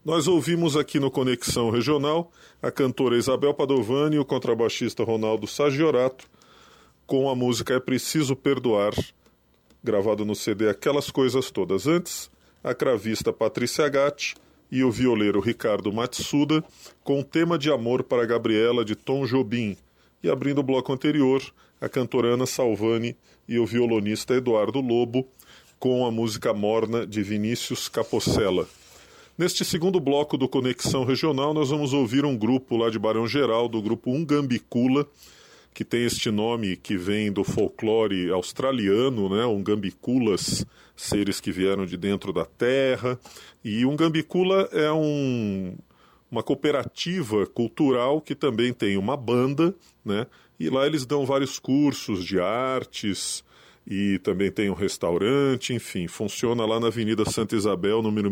Nós ouvimos aqui no Conexão Regional a cantora Isabel Padovani e o contrabaixista Ronaldo Sagiorato com a música É Preciso Perdoar, gravado no CD Aquelas Coisas Todas. Antes, a cravista Patrícia Gatti e o violeiro Ricardo Matsuda com o tema de amor para Gabriela de Tom Jobim. E abrindo o bloco anterior, a cantora Ana Salvani e o violonista Eduardo Lobo com a música Morna de Vinícius Capocella. Neste segundo bloco do Conexão Regional, nós vamos ouvir um grupo lá de Barão Geraldo, do grupo Ungambicula, que tem este nome que vem do folclore australiano, né? Ungambiculas, seres que vieram de dentro da terra. E Ungambicula é uma cooperativa cultural que também tem uma banda, né? E lá eles dão vários cursos de artes, e também tem um restaurante, enfim, funciona lá na Avenida Santa Isabel, número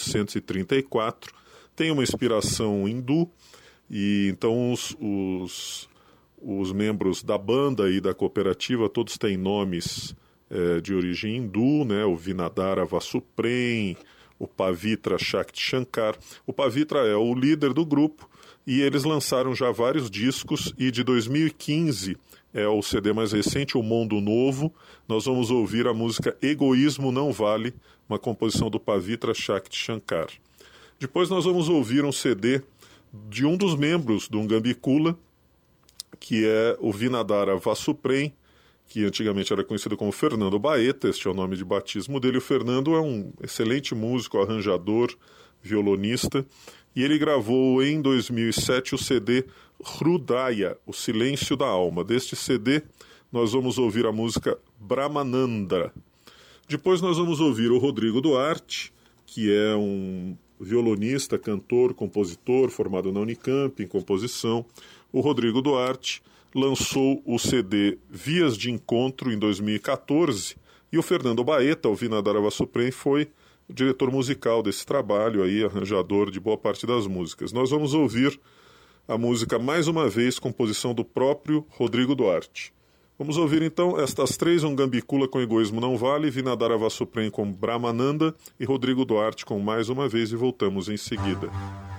1834, tem uma inspiração hindu, e então os membros da banda e da cooperativa todos têm nomes de origem hindu, né? O Vinadara Vasuprem, o Pavitra Shakti Shankar. O Pavitra é o líder do grupo e eles lançaram já vários discos, e de 2015 é o CD mais recente, O Mundo Novo. Nós vamos ouvir a música Egoísmo Não Vale, uma composição do Pavitra Shakti Shankar. Depois nós vamos ouvir um CD de um dos membros do Ungambicula, que é o Vinadara Vasuprem, que antigamente era conhecido como Fernando Baeta, este é o nome de batismo dele. O Fernando é um excelente músico, arranjador, violonista, e ele gravou em 2007 o CD Hrudaya, O Silêncio da Alma. Deste CD nós vamos ouvir a música Brahmanandra. Depois nós vamos ouvir o Rodrigo Duarte, que é um violonista, cantor, compositor, formado na Unicamp em composição. O Rodrigo Duarte lançou o CD Vias de Encontro em 2014, e o Fernando Baeta, o Vinadara Vasuprem, foi o diretor musical desse trabalho, aí, arranjador de boa parte das músicas. Nós vamos ouvir a música Mais Uma Vez, composição do próprio Rodrigo Duarte. Vamos ouvir então estas três: Ungambicula com Egoísmo Não Vale, Vinadara Vasuprem com Brahmananda e Rodrigo Duarte com Mais Uma Vez, e voltamos em seguida.